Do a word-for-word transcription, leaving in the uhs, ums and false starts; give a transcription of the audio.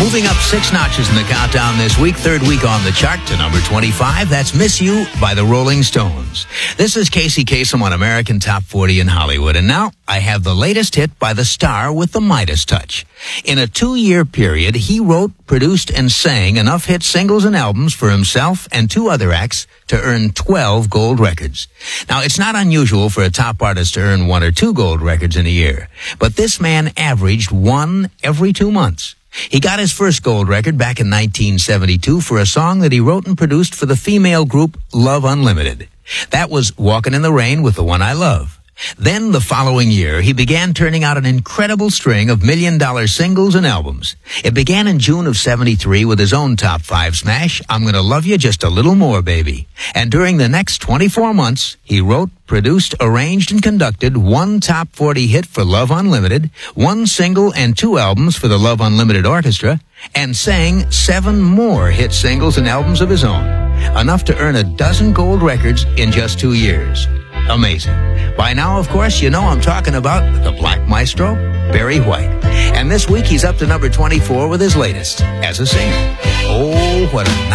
Moving up six notches in the countdown this week, third week on the chart to number twenty-five. That's Miss You by the Rolling Stones. This is Casey Kasem on American Top forty in Hollywood. And now I have the latest hit by the star with the Midas touch. In a two-year period, he wrote, produced, and sang enough hit singles and albums for himself and two other acts to earn twelve gold records. Now, it's not unusual for a top artist to earn one or two gold records in a year, but this man averaged one every two months. He got his first gold record back in nineteen seventy-two for a song that he wrote and produced for the female group Love Unlimited. That was Walkin' in the Rain with the One I Love. Then the following year, he began turning out an incredible string of million-dollar singles and albums. It began in June of seventy-three with his own top five smash, I'm Gonna Love You Just a Little More, Baby. And during the next twenty-four months, he wrote, produced, arranged, and conducted one top forty hit for Love Unlimited, one single and two albums for the Love Unlimited Orchestra, and sang seven more hit singles and albums of his own. Enough to earn a dozen gold records in just two years. Amazing. By now, of course, you know I'm talking about the Black Maestro, Barry White. And this week, he's up to number twenty-four with his latest as a singer. Oh, what a